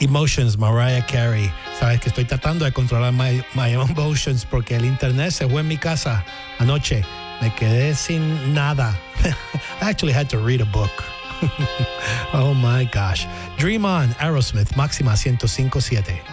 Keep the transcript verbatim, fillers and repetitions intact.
Emotions, Mariah Carey. Sabes que estoy tratando de controlar my, my emotions porque el internet se fue en mi casa anoche. Me quedé sin nada. I actually had to read a book. Oh my gosh. Dream On, Aerosmith, Máxima ciento cinco punto siete.